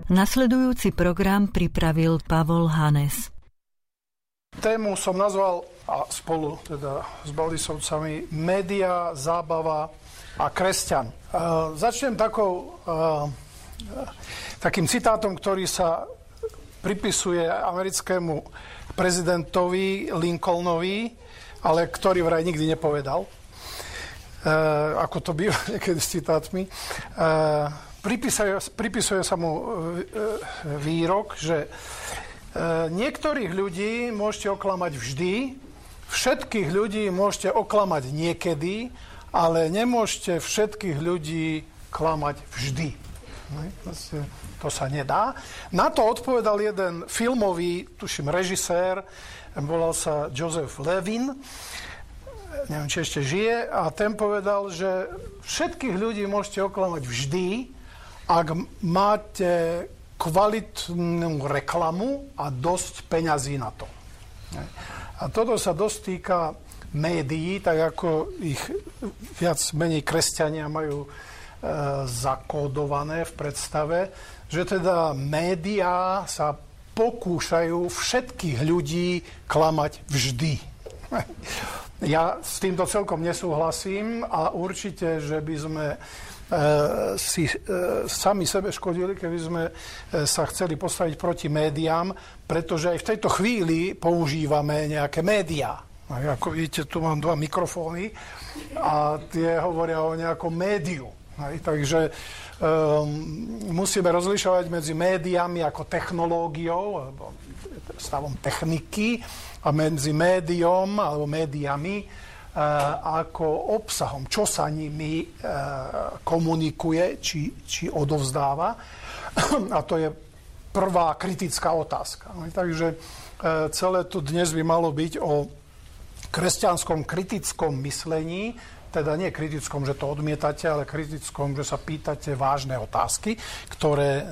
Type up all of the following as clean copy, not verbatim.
Nasledujúci program pripravil Pavol Hanes. Tému som nazval, a spolu teda s Baldisovcami, média, zábava a kresťan. Začnem takým citátom, ktorý sa pripisuje americkému prezidentovi Lincolnovi, ale ktorý vraj nikdy nepovedal, ako to býva niekedy s citátmi. Pripisuje sa mu výrok, že niektorých ľudí môžete oklamať vždy, všetkých ľudí môžete oklamať niekedy, ale nemôžete všetkých ľudí klamať vždy. To sa nedá. Na to odpovedal jeden filmový, tuším, režisér, volal sa Joseph Levin, neviem, či ešte žije, a ten povedal, že všetkých ľudí môžete oklamať vždy, ak máte kvalitnú reklamu a dosť peňazí na to. A toto sa dosť týka médií, tak ako ich viac menej kresťania majú zakódované v predstave, že teda médiá sa pokúšajú všetkých ľudí klamať vždy. Ja s týmto celkom nesúhlasím a určite, že by sme si sami sebe škodili, keby sme sa chceli postaviť proti médiám, pretože aj v tejto chvíli používame nejaké médiá. Ako vidíte, tu mám 2 mikrofóny a tie hovoria o nejakom médiu. Takže musíme rozlišovať medzi médiami ako technológiou alebo stavom techniky a medzi médiom alebo médiami ako obsahom, čo sa nimi komunikuje, či odovzdáva. A to je prvá kritická otázka. Takže celé tu dnes by malo byť o kresťanskom kritickom myslení, teda nie kritickom, že to odmietate, ale kritickom, že sa pýtate vážne otázky, ktoré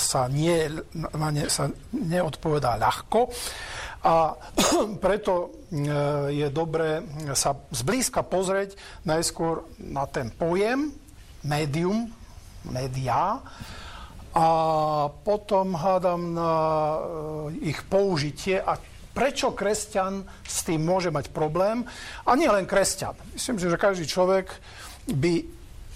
na ne sa neodpovedá ľahko. A preto je dobré sa zblízka pozrieť najskôr na ten pojem, médium, médiá, a potom hádam na ich použitie a prečo kresťan s tým môže mať problém. A nie len kresťan. Myslím, že každý človek by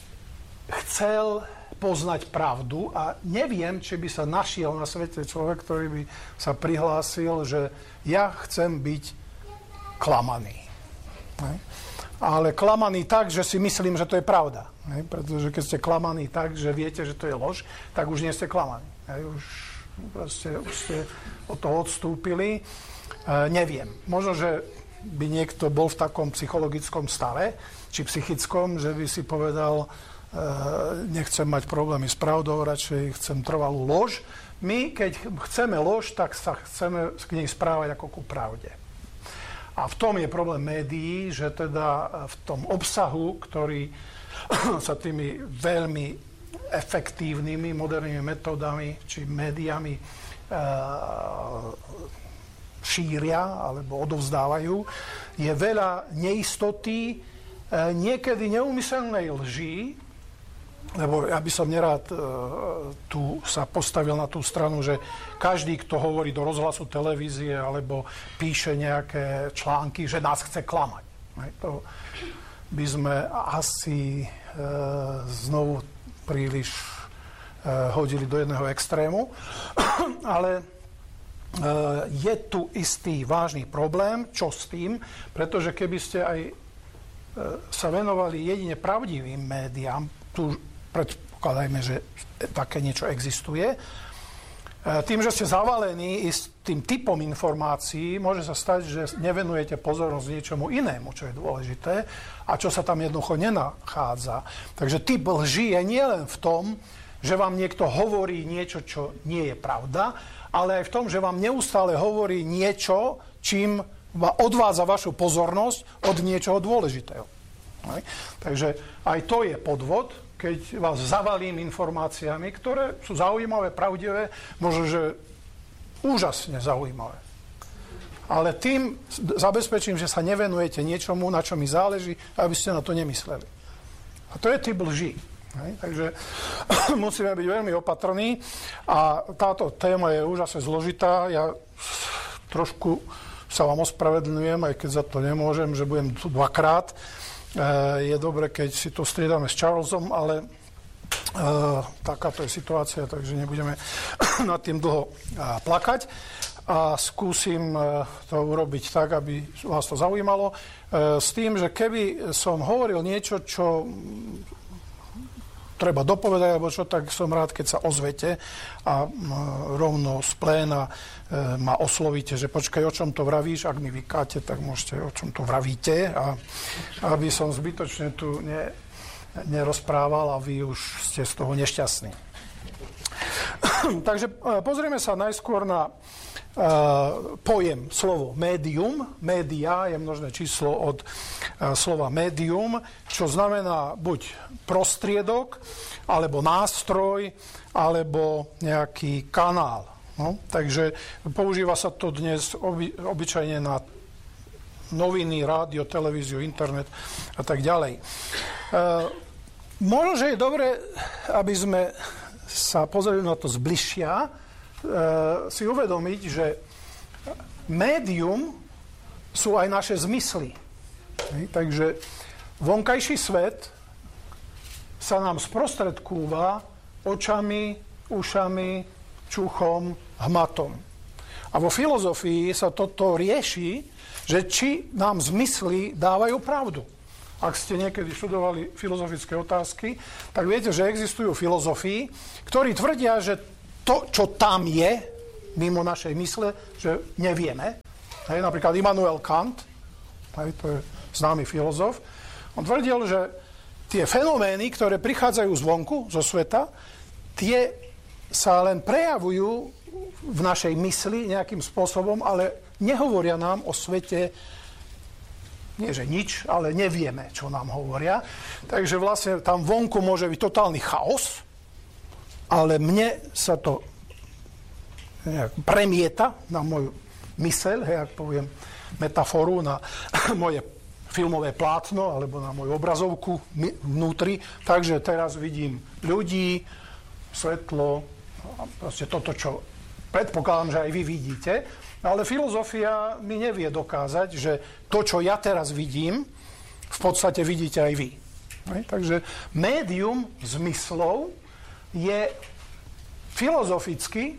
chcel poznať pravdu a neviem, či by sa našiel na svete človek, ktorý by sa prihlásil, že ja chcem byť klamaný. Ale klamaný tak, že si myslím, že to je pravda. Pretože keď ste klamaní tak, že viete, že to je lož, tak už nie ste klamaní. Už ste od toho odstúpili. Neviem. Možno, že by niekto bol v takom psychologickom stave, či psychickom, že by si povedal, nechcem mať problémy s pravdou, radšej chcem trvalú lož. My, keď chceme lož, tak sa chceme k nej správať ako ku pravde. A v tom je problém médií, že teda v tom obsahu, ktorý sa tými veľmi efektívnymi modernými metódami či médiami šíria alebo odovzdávajú, je veľa neistoty, niekedy neúmyselnej lži, lebo ja by som nerád tu sa postavil na tú stranu, že každý, kto hovorí do rozhlasu, televízie alebo píše nejaké články, že nás chce klamať. To by sme asi znovu príliš hodili do jedného extrému. Ale je tu istý vážny problém, čo s tým, pretože keby ste aj sa venovali jedine pravdivým médiám, tu predpokladajme, že také niečo existuje, tým, že ste zavalení i s tým typom informácií, môže sa stať, že nevenujete pozornosť niečomu inému, čo je dôležité a čo sa tam jednoducho nenachádza. Takže typ lži je nielen v tom, že vám niekto hovorí niečo, čo nie je pravda, ale aj v tom, že vám neustále hovorí niečo, čím odvádza vašu pozornosť od niečoho dôležitého. Takže aj to je podvod, keď vás zavalím informáciami, ktoré sú zaujímavé, pravdivé, možno, že úžasne zaujímavé. Ale tým zabezpečím, že sa nevenujete niečomu, na čo mi záleží, aby ste na to nemysleli. A to je typ lži. Takže musíme byť veľmi opatrní a táto téma je úžasne zložitá. Ja trošku sa vám ospravedlňujem, aj keď za to nemôžem, že budem tu dvakrát. Je dobre, keď si to striedame s Charlesom, ale takáto je situácia, takže nebudeme nad tým dlho plakať. A skúsim to urobiť tak, aby vás to zaujímalo. S tým, že keby som hovoril niečo, čo treba dopovedať, alebo čo, tak som rád, keď sa ozvete a rovno z pléna ma oslovíte, že počkaj, o čom to vravíš, ak mi vykáte, tak môžete, o čom to vravíte, a aby som zbytočne tu nerozprával a vy už ste z toho nešťastní. Takže pozrieme sa najskôr na pojem, slovo médium. Média je množné číslo od slova médium, čo znamená buď prostriedok, alebo nástroj, alebo nejaký kanál. No, takže používa sa to dnes obyčajne na noviny, rádio, televíziu, internet a tak ďalej. Možno, že je dobre, aby sme sa pozreli na to zbližšia, si uvedomiť, že médium sú aj naše zmysly. Takže vonkajší svet sa nám sprostredkúva očami, ušami, čuchom, hmatom. A vo filozofii sa toto rieši, že či nám zmysly dávajú pravdu. Ak ste niekedy študovali filozofické otázky, tak viete, že existujú filozofii, ktorí tvrdia, že to, čo tam je, mimo našej mysle, že nevieme. Napríklad Immanuel Kant, to je známy filozof, on tvrdil, že tie fenomény, ktoré prichádzajú zvonku, zo sveta, tie sa len prejavujú v našej mysli nejakým spôsobom, ale nehovoria nám o svete, nie že nič, ale nevieme, čo nám hovoria. Takže vlastne tam vonku môže byť totálny chaos, ale mne sa to premieta na moju myseľ, ak poviem metaforu, na moje filmové plátno alebo na moju obrazovku vnútri. Takže teraz vidím ľudí, svetlo, proste toto, čo predpokladám, že aj vy vidíte. Ale filozofia mi nevie dokázať, že to, čo ja teraz vidím, v podstate vidíte aj vy. Takže médium zmyslov je filozoficky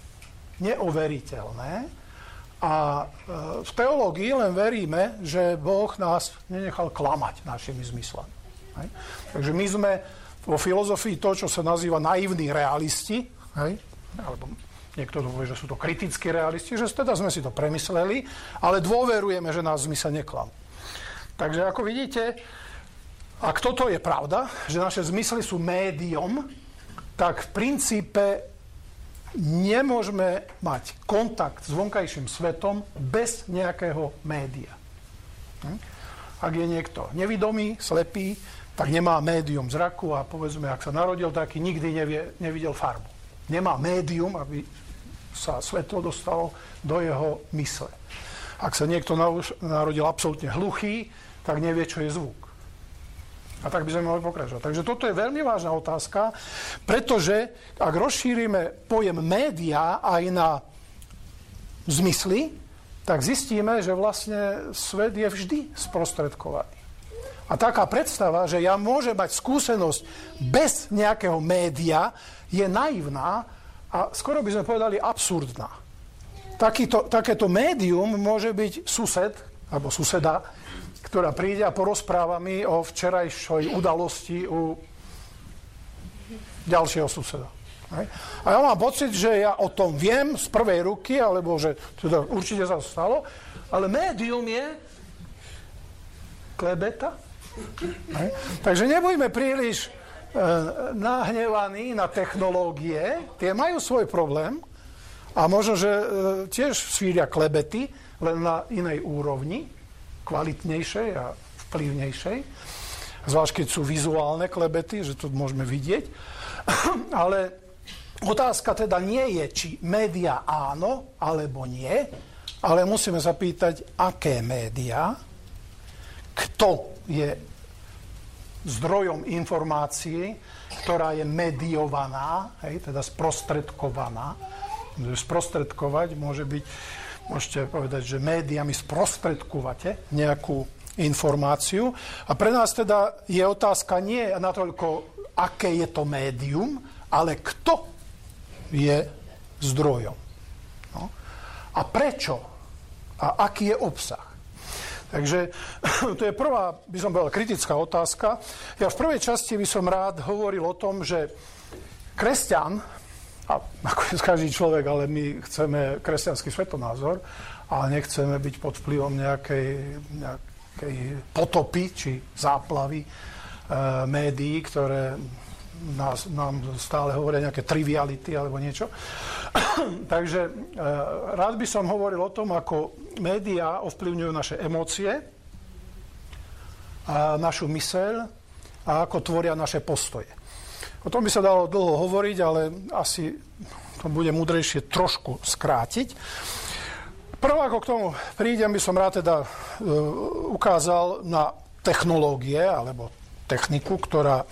neoveriteľné a v teológii len veríme, že Boh nás nenechal klamať našimi zmyslami. Takže my sme vo filozofii to, čo sa nazýva naivní realisti, alebo niekto to povie, že sú to kritickí realisti, že teda sme si to premysleli, ale dôverujeme, že nás zmysel neklam. Takže ako vidíte, ak toto je pravda, že naše zmysly sú médium, tak v princípe nemôžeme mať kontakt s vonkajším svetom bez nejakého média. Ak je niekto nevidomý, slepý, tak nemá médium zraku a povedzme, ak sa narodil taký, nikdy nevidel farbu. Nemá médium, aby sa svetlo dostalo do jeho mysle. Ak sa niekto narodil absolútne hluchý, tak nevie, čo je zvuk. A tak by sme mohli pokračovať. Takže toto je veľmi vážna otázka, pretože ak rozšírime pojem média aj na zmysly, tak zistíme, že vlastne svet je vždy sprostredkovaný. A taká predstava, že ja môžem mať skúsenosť bez nejakého média, je naivná a skoro by sme povedali absurdná. Takéto médium môže byť sused, alebo suseda, ktorá príde a porozpráva mi o včerajšej udalosti u ďalšieho suseda. A ja mám pocit, že ja o tom viem z prvej ruky, alebo že teda určite sa to stalo, ale médium je klebeta. Takže nebuďme príliš nahnevaní na technológie, tie majú svoj problém a možno, že tiež šíria klebety, len na inej úrovni, kvalitnejšej a vplyvnejšej. Zvlášť, keď sú vizuálne klebety, že to môžeme vidieť. Ale otázka teda nie je, či médiá áno, alebo nie, ale musíme sa pýtať, aké médiá, kto je zdrojom informácií, ktorá je mediovaná, teda sprostredkovaná. Sprostredkovať môže byť, môžete povedať, že médiami sprostredkúvate nejakú informáciu. A pre nás teda je otázka nie natoľko, aké je to médium, ale kto je zdrojom. No. A prečo? A aký je obsah? Takže to je prvá, by som povedal, kritická otázka. Ja v prvej časti by som rád hovoril o tom, že kresťan, a nakoniec každý človek, ale my chceme kresťanský svetonázor, ale nechceme byť pod vplyvom nejakej potopy či záplavy médií, ktoré nám stále hovoria nejaké triviality alebo niečo. Takže rád by som hovoril o tom, ako médiá ovplyvňujú naše emócie, a našu myseľ a ako tvoria naše postoje. O tom by sa dalo dlho hovoriť, ale asi to bude múdrejšie trošku skrátiť. Prvo, ako k tomu prídem, by som rád teda ukázal na technológie alebo techniku, ktorá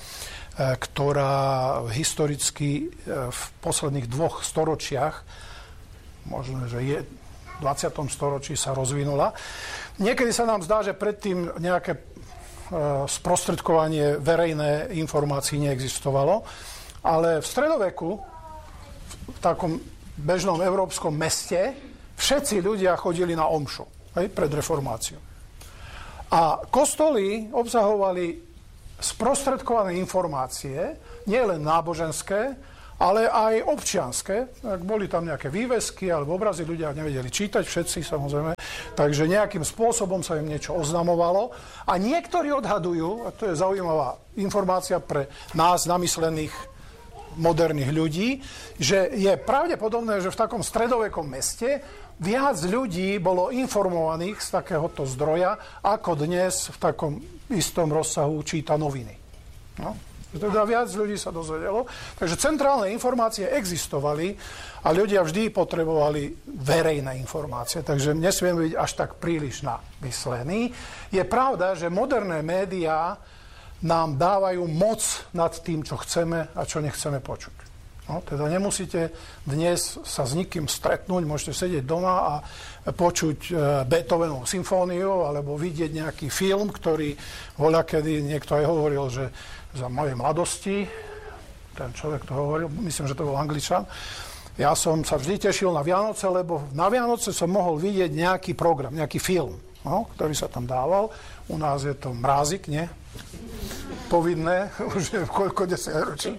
historicky v posledných 2 storočiach, možno, že je v 20. storočí sa rozvinula. Niekedy sa nám zdá, že predtým nejaké sprostredkovanie verejné informácií neexistovalo, ale v stredoveku, v takom bežnom európskom meste, všetci ľudia chodili na omšu, pred reformáciou. A kostoly obsahovali sprostredkované informácie, nie len náboženské, ale aj občianske. Boli tam nejaké vývesky alebo obrazy, ľudia nevedeli čítať, všetci samozrejme, takže nejakým spôsobom sa im niečo oznamovalo. A niektorí odhadujú, a to je zaujímavá informácia pre nás namyslených moderných ľudí, že je pravdepodobné, že v takom stredovekom meste viac ľudí bolo informovaných z takéhoto zdroja, ako dnes v takom istom rozsahu číta noviny. No? Teda viac ľudí sa dozvedelo. Takže centrálne informácie existovali a ľudia vždy potrebovali verejné informácie. Takže nesmieme byť až tak príliš namyslení. Je pravda, že moderné médiá nám dávajú moc nad tým, čo chceme a čo nechceme počuť. No, teda nemusíte dnes sa s nikým stretnúť, môžete sedieť doma a počuť Beethovenovú symfóniu alebo vidieť nejaký film, ktorý voľakedy niekto aj hovoril, že za mojej mladosti, ten človek to hovoril, myslím, že to bol Angličan, ja som sa vždy tešil na Vianoce, lebo na Vianoce som mohol vidieť nejaký program, nejaký film, no, ktorý sa tam dával. U nás je to mrázik, nie? Povinné, už je koľko 10 ročí.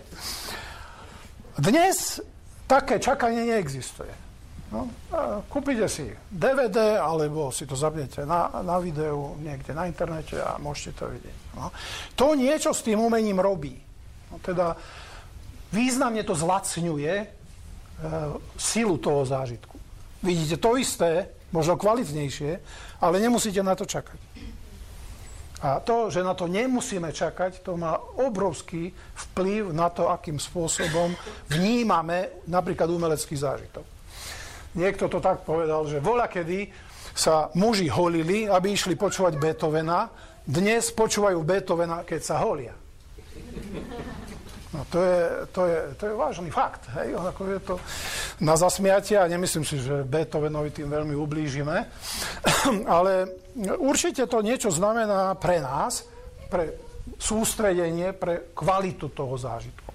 Dnes také čakanie neexistuje. No, kúpite si DVD, alebo si to zapnete na videu niekde na internete a môžete to vidieť. No. To niečo s tým umením robí. No, teda významne to zlacňuje silu toho zážitku. Vidíte to isté, možno kvalitnejšie, ale nemusíte na to čakať. A to, že na to nemusíme čakať, to má obrovský vplyv na to, akým spôsobom vnímame napríklad umelecký zážitok. Niekto to tak povedal, že voľakedy sa muži holili, aby išli počúvať Beethovena, dnes počúvajú Beethovena, keď sa holia. No to je vážny fakt. Hej? Ako je to na zasmiatie a nemyslím si, že Beethovenovi tým veľmi ublížime. Ale určite to niečo znamená pre nás, pre sústredenie, pre kvalitu toho zážitku.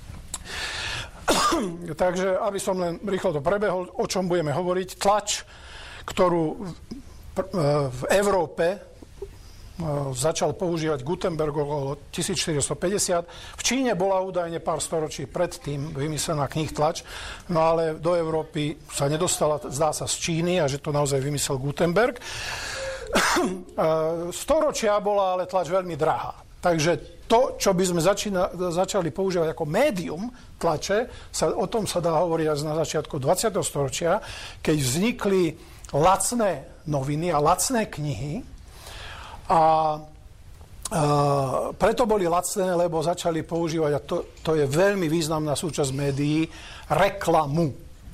Takže, aby som len rýchlo to prebehol, o čom budeme hovoriť. Tlač, ktorú v Európe začal používať Gutenberg okolo 1450. V Číne bola údajne pár storočí predtým vymyslená knihtlač, no ale do Európy sa nedostala, zdá sa, z Číny a že to naozaj vymyslel Gutenberg. Storočia bola ale tlač veľmi drahá. Takže to, čo by sme začali používať ako médium tlače, o tom sa dá hovoriť až na začiatku 20. storočia, keď vznikli lacné noviny a lacné knihy. A preto boli lacné, lebo začali používať, a to je veľmi významná súčasť médií, reklamu.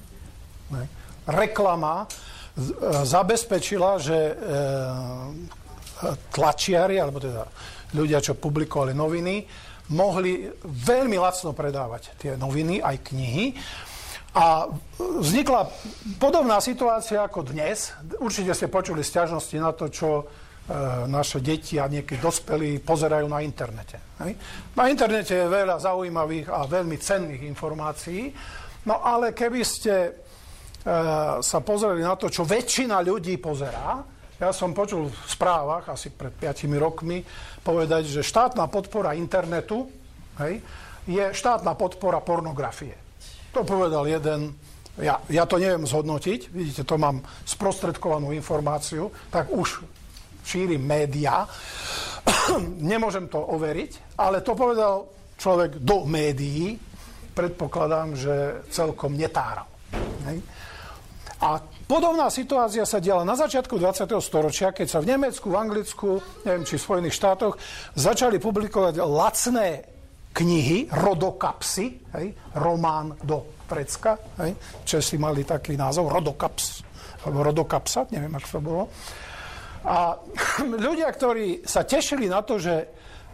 Reklama zabezpečila, že tlačiari, alebo teda ľudia, čo publikovali noviny, mohli veľmi lacno predávať tie noviny, aj knihy. A vznikla podobná situácia ako dnes. Určite ste počuli sťažnosti na to, čo naše deti a niekedy dospelí pozerajú na internete. Hej? Na internete je veľa zaujímavých a veľmi cenných informácií, no ale keby ste sa pozreli na to, čo väčšina ľudí pozerá, ja som počul v správach asi pred 5 rokmi povedať, že štátna podpora internetu, hej, je štátna podpora pornografie. To povedal jeden, ja to neviem zhodnotiť, vidíte, to mám sprostredkovanú informáciu, tak už šírim médiá, nemôžem to overiť, ale to povedal človek do médií, predpokladám, že celkom netáral. Hej. A podobná situácia sa diala na začiatku 20. storočia, keď sa v Nemecku, v Anglicku, neviem, či v Spojených štátoch, začali publikovať lacné knihy, rodokapsy, hej, román do vrecka, hej, Česi mali taký názov, rodokaps, alebo rodokapsa, neviem, ako to bolo. A ľudia, ktorí sa tešili na to, že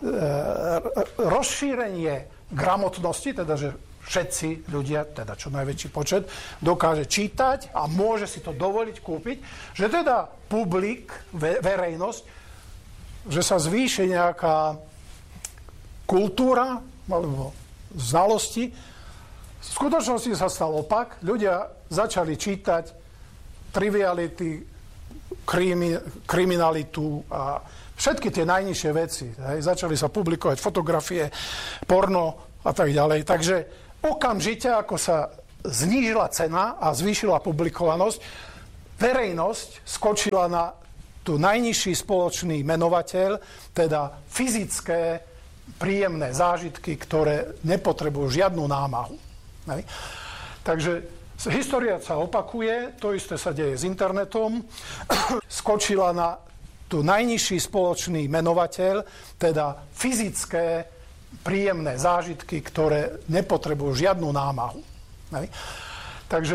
rozšírenie gramotnosti, teda, že všetci ľudia, teda čo najväčší počet, dokáže čítať a môže si to dovoliť kúpiť, že teda publik, verejnosť, že sa zvýši nejaká kultúra alebo znalosti. V skutočnosti sa stal opak. Ľudia začali čítať triviality, kriminalitu a všetky tie najnižšie veci. Hej. Začali sa publikovať fotografie, porno a tak ďalej. Takže okamžite, ako sa znížila cena a zvýšila publikovanosť, verejnosť skočila na tú najnižší spoločný menovateľ, teda fyzické, príjemné zážitky, ktoré nepotrebujú žiadnu námahu. Hej. Takže história sa opakuje, to isté sa deje s internetom. Skočila na tú najnižší spoločný menovateľ, teda fyzické, príjemné zážitky, ktoré nepotrebujú žiadnu námahu. Hej. Takže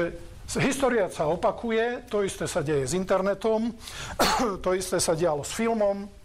história sa opakuje, to isté sa deje s internetom, to isté sa dialo s filmom,